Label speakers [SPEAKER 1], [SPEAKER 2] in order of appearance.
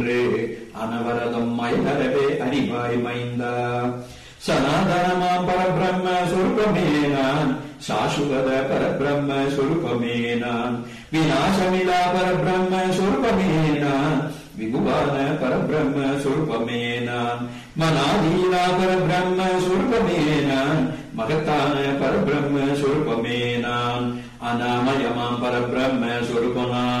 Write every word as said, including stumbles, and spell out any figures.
[SPEAKER 1] அனவரதம் மயனரவே அறிவாய் மைந்தா. சனாதனமாம் பரபிரம்ம சொருபமே நான், சாசுவத பரபிரம்ம சொருபமே நான், விநாசமிலா பரபிரம்ம சொருபமே நான், விகுபான பரபிரம்ம சொருபமே நான், மனாதீனா பரபிரம்ம சொருபமே நான், மகத்தான பரபிரம்ம சொருபமே நான், அநாமயமாம் பரபிரம்ம சொருபனா